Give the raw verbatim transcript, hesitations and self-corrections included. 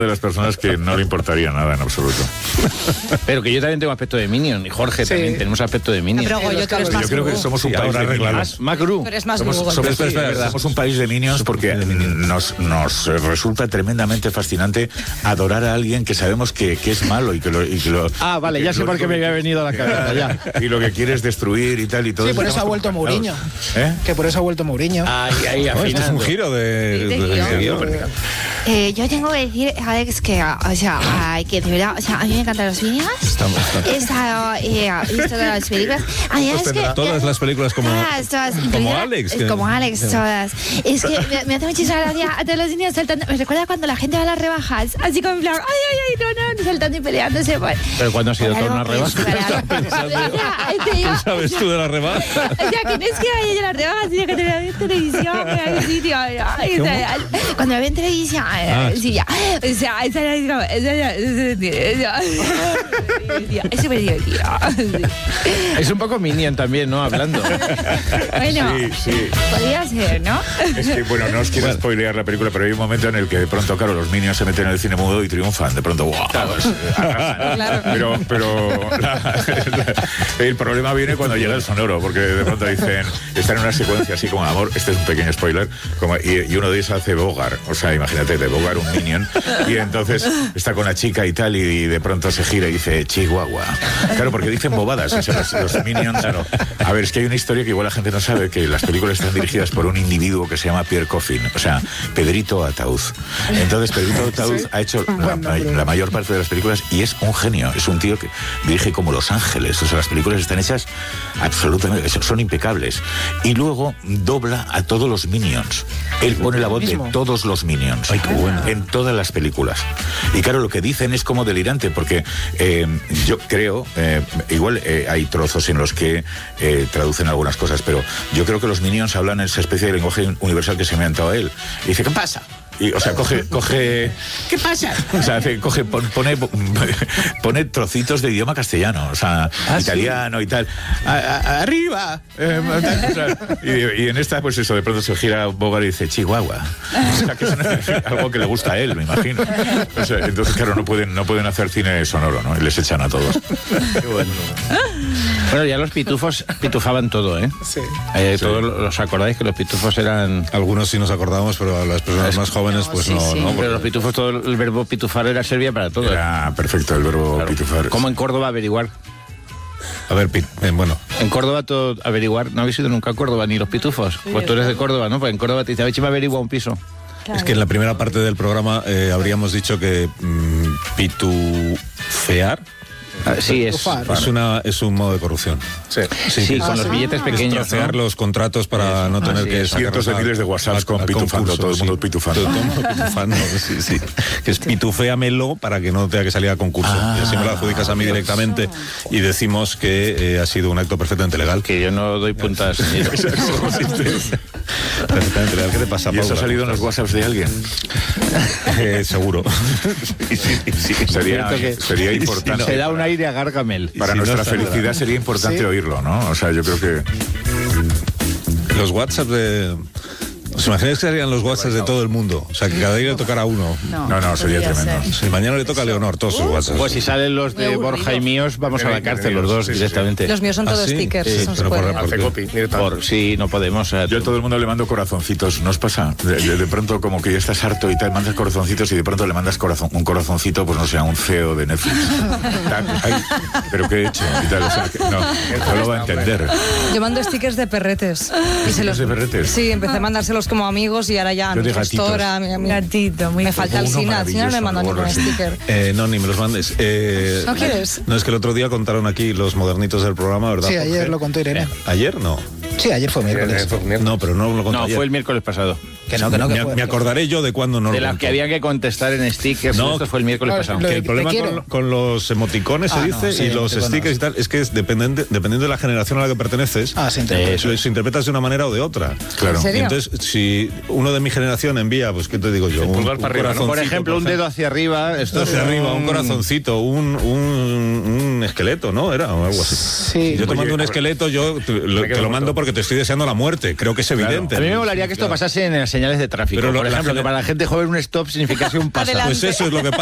de las personas que no le importaría nada en absoluto. Pero que yo también tengo aspecto de Minion, y Jorge sí. también tenemos aspecto de Minion. Pero Goyo, tú eres más yo creo que somos un sí, país de Minions. Más Gru. Somos, somos, somos, sí, somos un país de Minions porque nos, nos resulta tremendamente fascinante adorar a alguien que sabemos que, que es malo y que lo... Y que lo ah, vale, que ya sé por qué me había venido a la cabeza, ya. Y lo que quiere es destruir y tal y todo. Sí, por eso ha vuelto Mourinho. ¿Eh? Que por eso ha vuelto Mourinho. Ahí, ahí, no, esto es un giro de... de, de, de, de, de eh, yo tengo que decir, Alex, que, o sea, ay, que de verdad, o sea, a mí me encantan los Minions. Estamos, estamos. Esta, eh, visto todas las películas. A mí es que, todas las películas como, todas, todas, como Alex. Que, como Alex, todas. Es que me, me hace muchísima gracia a todos los niños saltando. Me recuerda cuando la gente va a las rebajas, así como en plan, ay, ay, ay, no, no, saltando y peleándose. Pues. Pero cuando ha sido toda una rebaja. ¿Qué sabes tú de la rebaja? O sea, que no es que vaya yo a las rebajas, sino que te la veo en televisión, en sitio. Cuando la veo en televisión, sí, ya. O sea, esa era es súper divertido. Es un poco Minion también, ¿no? Hablando. Bueno, sí, sí. podría ser, ¿no? Es que, bueno, no os quiero bueno. spoilear la película, pero hay un momento en el que de pronto, claro, los Minions se meten en el cine mudo y triunfan. De pronto, ¡wow! Claro. Claro. Pero, pero la, la, el problema viene cuando llega el sonoro, porque de pronto dicen, están en una secuencia así como, amor, este es un pequeño spoiler, como, y, y uno de ellos hace Bogart, o sea, imagínate, de Bogart un Minion, y entonces está con la chica y tal, y, y de pronto se gira y dice, Chihuahua. Claro, porque dicen bobadas, o sea, los, los Minions, claro. A ver, es que hay una historia que igual la gente no sabe, que las películas están dirigidas por un individuo que se llama Pierre Coffin, o sea, Pedrito Ataúd. Entonces, Pedrito Ataúd sí. ha hecho la, la mayor parte de las películas y es un genio, es un tío que dirige como Los Ángeles, o sea, las películas están hechas absolutamente, son impecables. Y luego dobla a todos los Minions. Él pone la voz de todos los Minions. Ay, qué bueno. En todas las películas. Y claro, lo que dicen es como delirante, porque eh, yo creo, eh, igual eh, hay trozos en los que eh, traducen algunas cosas, pero yo creo que los Minions hablan en esa especie de lenguaje universal que se me ha inventado a él. Y dice, ¿qué pasa? Y, o sea, coge, coge... ¿Qué pasa? O sea, coge, pone, pone trocitos de idioma castellano, o sea, ¿ah, italiano sí? y tal. A, a, ¡Arriba! Eh, tal, o sea, y, y en esta, pues eso, de pronto se gira Bogart y dice, Chihuahua. O sea, que es algo que le gusta a él, me imagino. O sea, entonces, claro, no pueden, no pueden hacer cine sonoro, ¿no? Y les echan a todos. Qué bueno. Bueno, ya los pitufos pitufaban todo, ¿eh? Sí. Eh, sí. Todos los acordáis que los pitufos eran... Algunos sí nos acordamos, pero a las personas más jóvenes pues no, no, sí, sí. no. Pero los pitufos, todo el verbo pitufar era servía para todo. Era perfecto el verbo claro. pitufar. ¿Cómo en Córdoba averiguar? A ver, Pit, eh, bueno. En Córdoba todo averiguar, no habéis ido nunca a Córdoba, ni los pitufos. Sí, pues tú eres de Córdoba, ¿no? Pues en Córdoba te dice, a ver si me averigua un piso. Claro. Es que en la primera parte del programa eh, habríamos dicho que mmm, pitufear. Ah, sí, es, es, una, es un modo de corrupción. Sí, sí, sí con ah, los billetes pequeños. Trocear ¿no? los contratos para no tener ah, sí, que sacar cientos de miles de WhatsApps con pitufando, todo el mundo sí. pitufando. Todo el mundo pitufando, sí, sí. Que es pituféamelo para que no tenga que salir a concurso. Ah, y así me lo adjudicas a mí directamente y decimos que eh, ha sido un acto perfectamente legal. Que yo no doy puntas. Perfectamente legal. ¿Qué te pasa, ¿Y eso ha salido en los WhatsApps de alguien? eh, seguro. sí, sí, sí. Sería, que, sería importante. Se da un aire a Gargamel. Para si nuestra no felicidad sería importante ¿sí? oírlo, ¿no? O sea, yo creo que... Los WhatsApp de... ¿Os imagináis que serían los WhatsApps de todo el mundo? O sea, que cada día le tocara a uno. No, no, no sería tremendo. Si mañana le toca a Leonor todos sus WhatsApps. Pues si salen los de Borja y míos, vamos a la cárcel los dos sí, directamente. Sí. Los míos son todos ¿Ah, sí? stickers. Sí, pero por, por, copy, por, sí, no podemos. O sea, yo a todo el mundo le mando corazoncitos, ¿no os pasa? De, de, de pronto como que ya estás harto y tal, mandas corazoncitos y de pronto le mandas corazón, un corazoncito, pues no sé, a un C E O de Netflix. Ay, pero ¿qué he hecho? Y tal, o sea, que, no, no lo va a entender. Yo mando stickers de perretes. ¿Y se los de perretes? Sí, empecé a mandárselos como amigos y ahora ya a mi gestora, mi, mi gatito, muy me falta el Sina, al Sina no me mandó ningún sticker. Eh, no, ni me los mandes. Eh, ¿No quieres? No, es que el otro día contaron aquí los modernitos del programa, ¿verdad? Sí, ayer lo contó Irene. Eh, ¿Ayer? No. Sí, ayer fue miércoles. No, pero no lo contó No, ayer. fue el miércoles pasado. Que no, que no, que me, fue, me acordaré yo de cuándo no de lo las que había que contestar en stickers. No, esto fue el miércoles no, pasado. Que el problema con, con los emoticones, ah, se dice, no, sí, y los stickers y tal, es que es dependiente, dependiendo de la generación a la que perteneces, ah, se eh, se interpretas de una manera o de otra. Claro. ¿En serio? Entonces, si uno de mi generación envía, pues, ¿qué te digo yo? Un, pulgar para arriba, ¿no? Por ejemplo, un dedo hacia arriba. Esto hacia es arriba, un corazoncito, un, un, un esqueleto, ¿no? Era o algo así. Sí. Yo te Oye, mando un ahora- esqueleto, yo te lo, te lo mando porque te estoy deseando la muerte. Creo que es evidente. A mí me molaría que esto pasase en las señales de tráfico. Pero lo- por la ejemplo, gente- que para la gente joven un stop significase un paso. Adelante. Pues eso es lo que pasa.